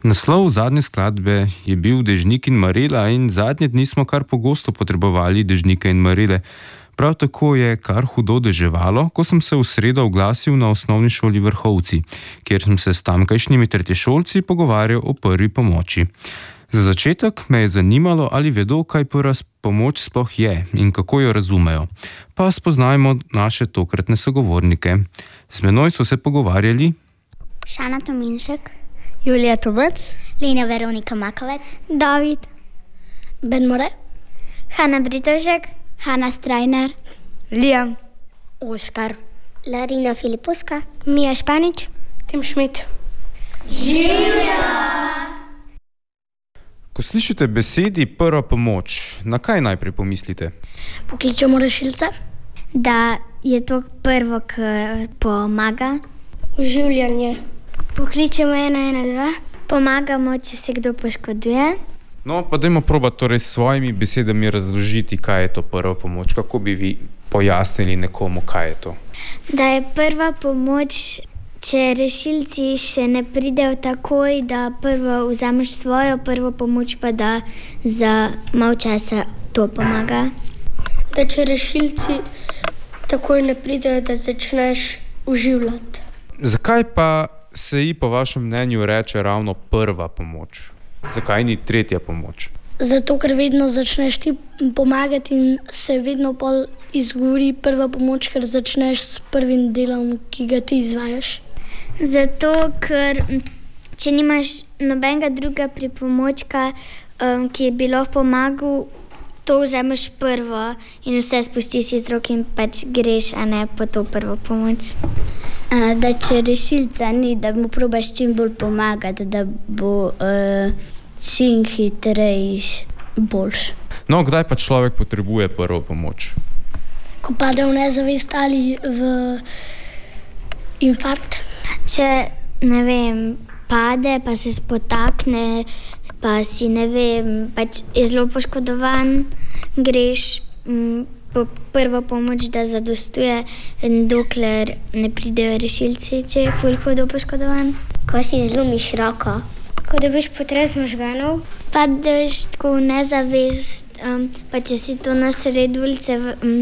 Naslov zadnje skladbe je bil Dežnik in marela in zadnje dni smo kar pogosto potrebovali dežnike in marele. Prav tako je kar hudo deževalo, ko sem se v sredo oglasil na osnovni šoli Vrhovci, kjer sem se s tamkajšnjimi tretješolci pogovarjal o prvi pomoči. Za začetek me je zanimalo, ali vedo, kaj prva pomoč sploh je in kako jo razumejo. Pa spoznajmo naše tokratne sogovornike. Z menoj so se pogovarjali Šana Tominšek, Julija Tobec, Lena Veronika Makovec, David, Ben More, Hanna Britovšek, Hanna Strajnar, Liam, Oskar, Larina Filipuska, Mija Španič, Tim Schmidt. Ko slišite besedi prva pomoč, na kaj najprej pomislite? Pokličemo rešilce. da je to prvo, kar pomaga. Oživljanje. Pokličemo 112, pomagamo, če se kdo poškoduje. No, pa dajmo probati torej s svojimi besedami razložiti, kaj je to prva pomoč. Kako bi vi pojasnili nekomu, kaj je to? Da je prva pomoč, če rešilci še ne pridejo takoj, da prvo vzameš svojo prvo pomoč, pa da za malo časa to pomaga. Da če rešilci takoj ne pridejo, da začneš oživljati. Zakaj pa se ji po vašem mnenju reče ravno prva pomoč? Zakaj ni tretja pomoč? Zato, ker vedno začneš ti pomagati in se vedno pol izgovori prva pomoč, ker začneš s prvim delom, ki ga ti izvajaš. Zato, ker če nimaš nobenega druga pripomočka, ki bi lahko pomagal, to vzameš prvo in vse spustiš iz rok in pač greš, a ne po to prvo pomoč. Da če rešilca ni, da mu probaš čim bolj pomagati, da bo čim hitrejš boljš. No, kdaj pa človek potrebuje prvo pomoč? Ko pade v nezavest ali v infarkt. Če, ne vem, pade, pa se spotakne, pa si, ne vem, pač je zelo poškodovan, greš po prvo pomoč, da zadostuje, dokler ne pridejo rešilci, če je ful hudo poškodovan. Ko si zlomiš roko. Ko dobiš potres možganov, padeš tako v nezavest, pa če si to na sredi ulice,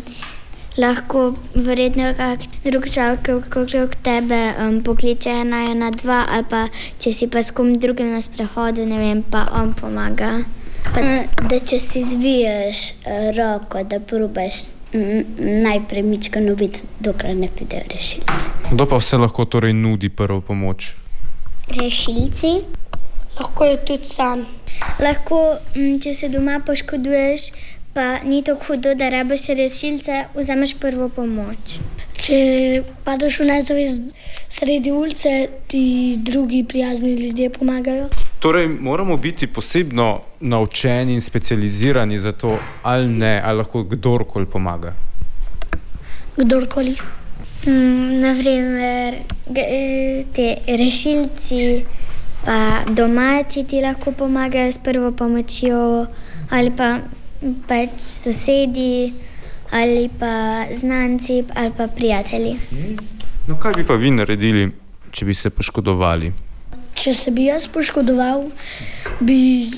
lahko verjetno kak drug človek okrog tebe pokliče 112, ali pa če si pa s kom drugim na sprehodu, ne vem, pa on pomaga. Da če si zviješ roko, da probaš najprej mičkano videti, dokler ne pridejo rešilci. Kdo pa vse lahko torej nudi prvo pomoč? Rešilci. Lahko je tudi sam. Lahko, če se doma poškoduješ, pa ni tako hudo, da rabiš rešilce, vzameš prvo pomoč. Če padeš v nezavest sredi ulice, ti drugi prijazni ljudje pomagajo. Torej, moramo biti posebno naučeni in specializirani za to, ali ne, ali lahko kdorkoli pomaga? Kdorkoli. Naprimer, te rešilci, pa domači ti lahko pomagajo s prvo pomočjo, ali pa pač sosedi, ali pa znanci, ali pa prijatelji. No, kaj bi pa vi naredili, če bi se poškodovali? Če se bi jaz poškodoval, bi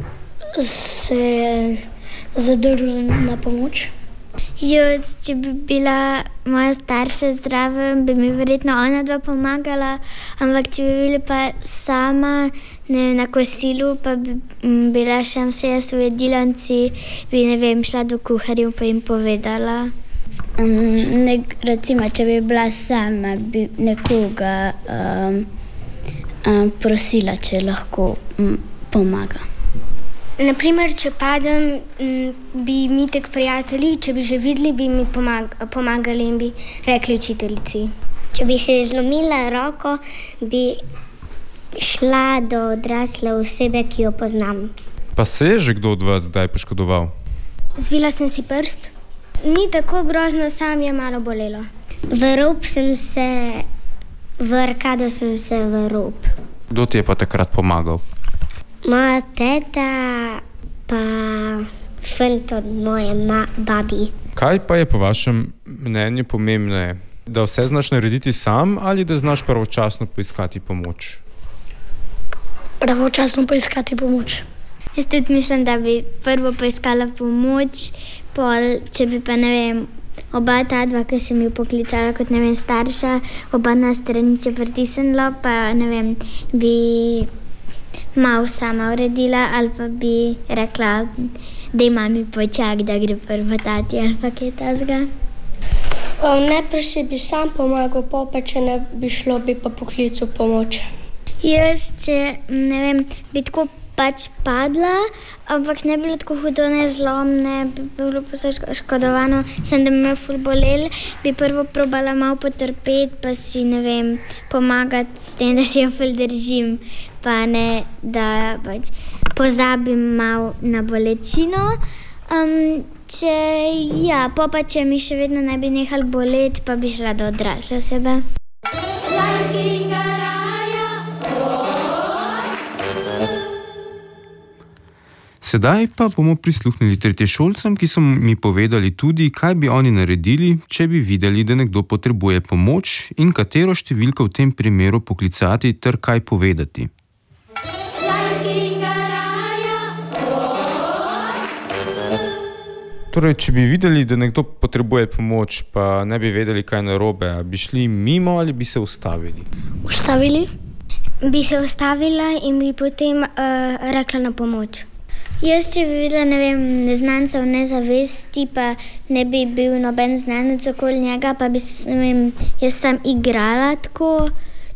se zadrl na pomoč. Če bi bila moja starša zdrava, bi mi verjetno ona dva pomagala, ampak če bi bili pa sama na kosilu, pa bi bila še vse svoje delavci, bi, ne vem, šla do kuharjev pa jim povedala. Recimo, če bi bila sama, bi nekoga prosila, če lahko pomaga. Naprimer, če padem, bi mi tak prijatelji, če bi že videli, bi mi pomagali in bi rekli učiteljici. Če bi se zlomila roko, bi šla do odrasle osebe, ki jo poznam. Pa se je že kdo od vas zdaj poškodoval? Zvila sem si prst. Ni tako grozno, sam je malo bolelo. V rob sem se, v arkado sem se v rob. Kdo ti je pa takrat pomagal? Moja teta pa fant od moje babi. Kaj pa je po vašem mnenju pomembneje? Da vse znaš narediti sam ali da znaš pravočasno poiskati pomoč? Pravočasno poiskati pomoč. Jaz tudi mislim, da bi prvo poiskala pomoč, pol, če bi pa, ne vem, oba ta dva, ki sem ju poklicala kot, ne vem, starša, oba na straniče pritisnila, pa, ne vem, bi malo sama uredila ali pa bi rekla, da mami počak, da gre prvo tati ali pa kaj tasga. Najprej bi sam pomagal, pa če ne bi šlo, bi pa poklical pomoč. Jaz, če, ne vem, bi tako pač padla, ampak ne bi bilo tako hudo, ne zlomne, bi bilo poškodovano, sem da bi me ful bolel, bi prvo probala malo potrpeti, pa si, ne vem, pomagati s tem, da si jo ful držim, pa ne, da pač pozabim malo na bolečino. Če mi še vedno ne bi nehal boleti, pa bi šla do odrasle osebe. Sedaj pa bomo prisluhnili tretješolcem, ki so mi povedali tudi, kaj bi oni naredili, če bi videli, da nekdo potrebuje pomoč in katero številko v tem primeru poklicati ter kaj povedati. Torej, če bi videli, da nekdo potrebuje pomoč, pa ne bi vedeli, kaj je narobe, bi šli mimo ali bi se ustavili? Ustavili? Bi se ustavila in bi potem rekla na pomoč. Jaz, če bi videla, ne vem, neznanca v nezavesti, pa ne bi bil noben znanec okoli njega, pa bi se, ne vem, jaz sem igrala tako,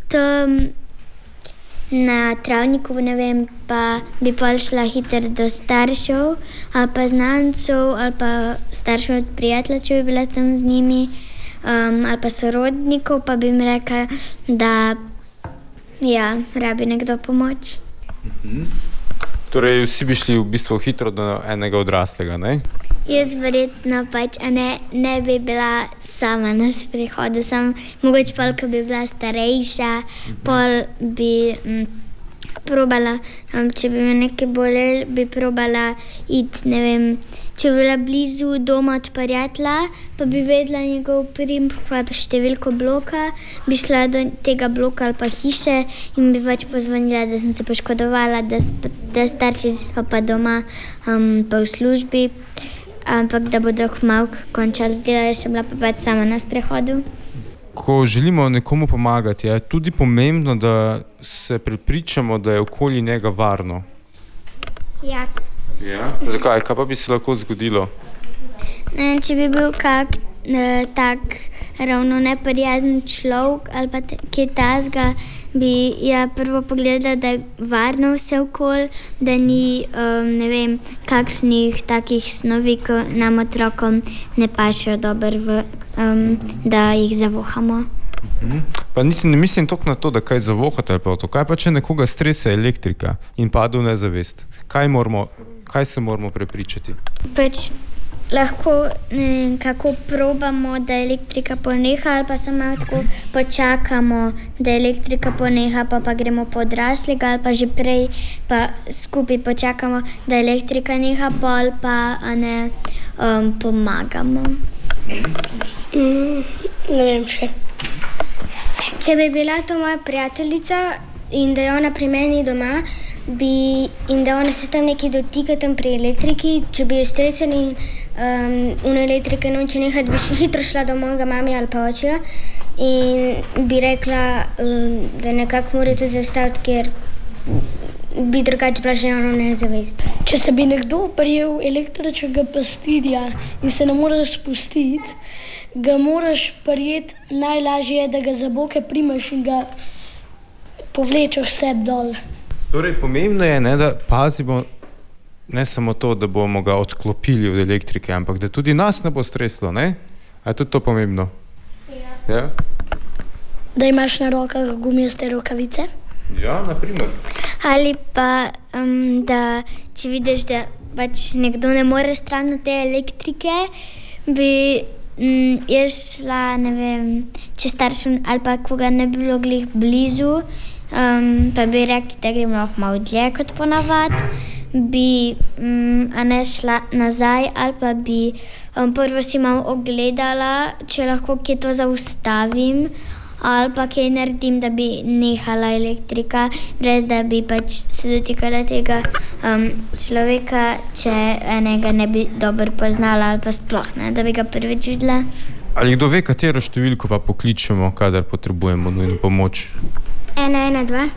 na travniku, ne vem, pa bi pol šla hitro do staršev ali pa znancov ali pa staršev od prijatelja, če bi bila tam z njimi, ali pa sorodnikov, pa bi jim rekla, da rabi nekdo pomoč. Torej, vsi bi šli v bistvu hitro do enega odraslega, ne? Jaz verjetno pač ne bi bila sama na sprehodu, mogoče pol, ko bi bila starejša, pol bi probala, če bi me nekaj bolel, bi probala iti, ne vem, če bi bila blizu doma od prijatelja, pa bi vedela njegov priimek pa številko bloka, bi šla do tega bloka ali pa hiše in bi pač pozvonila, da sem se poškodovala, da starši so pa doma pa v službi, ampak da bodo kmalu končali z delom, jaz sem bila pa pač sama na sprehodu. Ko želimo nekomu pomagati, je tudi pomembno, da se prepričamo, da je okoli njega varno. Ja. Zakaj? Kaj pa bi se lahko zgodilo? Če bi bil kak tak ravno neprijazen človek ali pa kaj tasga, bi prvo pogledala, da je varno vse okoli, da ni, ne vem, kakšnih takih snovi, ko nam otrokom ne pašejo dobro, da jih zavohamo. Pa niti ne mislim toliko na to, da kaj zavohate ali pa to. Kaj pa, če nekoga strese elektrika in pade v nezavest? Kaj se moramo prepričati? Pač lahko kako probamo, da elektrika poneha, ali pa samo tako počakamo, da elektrika poneha, pa gremo po odraslega, ali pa že prej pa skupaj počakamo, da elektrika neha, pol pa pomagamo. Ne vem še. Če bi bila to moja prijateljica in da je ona pri meni doma, in da ona se tam nekaj dotika tam pri elektriki, če bi jo stresali in elektrike noče nehati, bi še hitro šla do mojega mami ali pa očija in bi rekla, da nekako mora to zaustaviti, ker bi drugače bila že ono nezavest. Če se bi nekdo prijel električnega pastirja in se ne moraš spustiti, ga moraš prijeti, najlažje je, da ga za boke primeš in ga povlečeš sebi dol. Torej, pomembno je, da pazimo ne samo to, da bomo ga odklopili od elektrike, ampak da tudi nas ne bo streslo, ne? A je tudi to pomembno? Ja. Da imaš na rokah gumijaste rokavice? Ja, na primer. Ali pa, da če vidiš, da pač nekdo ne more stran od te elektrike, bi jaz šla, ne vem, če staršem ali pa koga ne bi bilo glih blizu, pa bi rekli, da gremo lahko malo dlje kot ponavad, bi šla nazaj ali pa bi prvo si malo ogledala, če lahko kje to zaustavim, ali pa kaj naredim, da bi nehala elektrika, brez da bi pač se dotikala tega človeka, če enega ne bi dobro poznala ali pa sploh ne, da bi ga prvič videla. Ali kdo ve, katero številko pa pokličemo, kadar potrebujemo nujno pomoč? 112.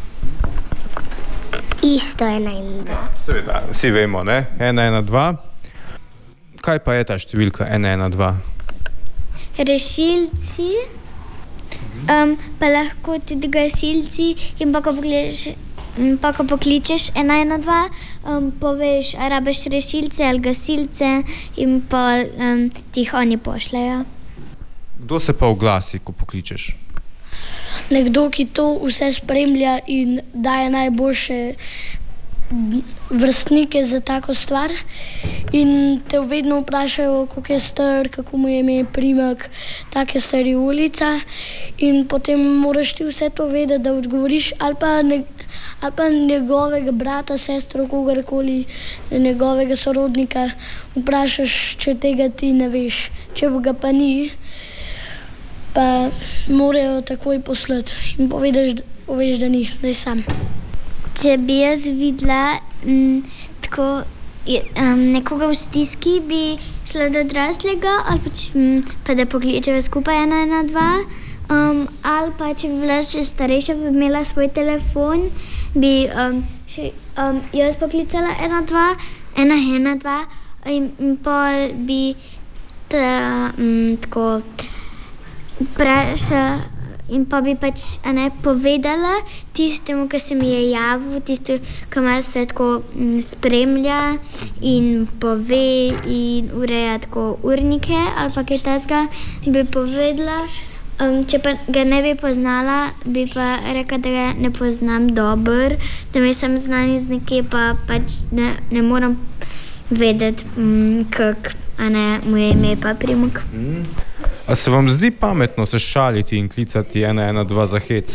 Isto 112. Seveda, vsi vemo, ne? 112. Kaj pa je ta številka 112? Rešilci, pa lahko tudi gasilci in pa ko pokličeš 112, poveš, a rabiš rešilce ali gasilce in pa ti jih oni pošljajo. Kdo se pa oglasi, ko pokličeš? Nekdo, ki to vse spremlja in daje najboljše vrstnike za tako stvar in te vedno vprašajo, koliko je star, kako mu je ime, priimek, take stvari, ulica, in potem moraš ti vse to vedeti, da odgovoriš, ali pa njegovega brata, sestro, kogarkoli, njegovega sorodnika vprašaš, če tega ti ne veš. Če ga pa ni, pa morajo takoj poslati in poveš, da ni, da je sam. Če bi jaz videla nekoga v stiski, bi šla do odraslega ali pa da pokličeva skupaj 112, ali pa če bi bila še starejša, bi imela svoj telefon, bi jaz poklicala 112 in pol bi tako vprašala in pa bi pač povedala tistemu, ki se mi je javil, tistemu, ki me vse tako spremlja in pove in ureja tako urnike ali pa kaj takega, ti bi povedala. Če pa ga ne bi poznala, bi pa rekla, da ga ne poznam dobro, da mi sem znan iz nekje, pa pač ne moram vedeti, kak mu je ime pa priimek. A se vam zdi pametno se šaliti in klicati 112 za hec?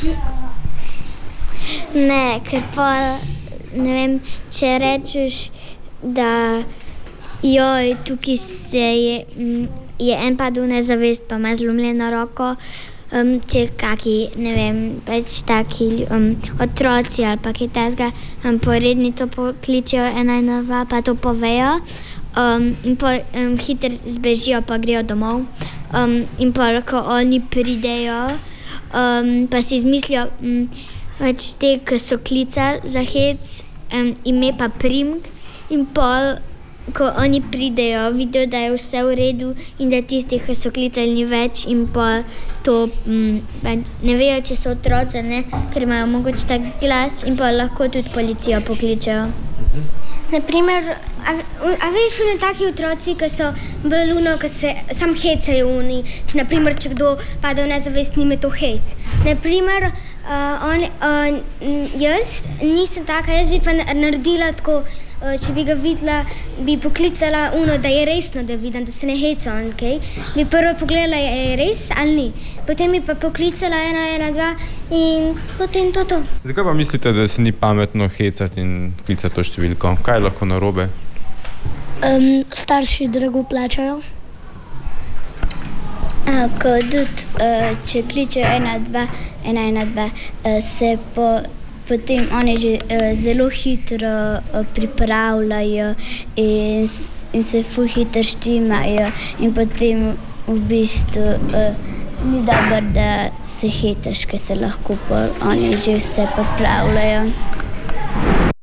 Ne, ker pa, ne vem, če rečeš, da joj, tukaj je en padel nezavest, pa ima zlomljeno roko, če kaki, ne vem, pač taki otroci ali pa kaj takega, poredni to pokličejo 112, pa to povejo, in hitro zbežijo, pa grejo domov. In pa ko oni pridejo, pa si izmislijo pač te, ki so klicali za hec, ime pa priimek, in pol, ko oni pridejo, vidijo, da je vse v redu in da tistih, ki so klicali, ni več, in pol to ne vejo, če so otroci, ne, ker imajo mogoče tak glas in pa lahko tudi policijo pokličejo. Naprimer, a veš, taki otroci, ki so bolj ki se sam hecajo če naprimer, če kdo pade v nezavest, njim je to hec. Naprimer, jaz nisem taka, jaz bi pa naredila tako, če bi ga videla, bi poklicala da je resno, da vidim, da se ne heca, okay? Bi prvo pogledala, je res ali ni. Potem bi pa poklicala 112 in potem to. Zakaj pa mislite, da se ni pametno hecati in klicati to številko? Kaj je lahko narobe? Starši drago plačajo. Ko tudi, če kličejo 112, se potem oni že zelo hitro pripravljajo in se ful hitro štimajo in potem v bistvu ni dobro, da se hecaš, ker se lahko oni že vse pripravljajo.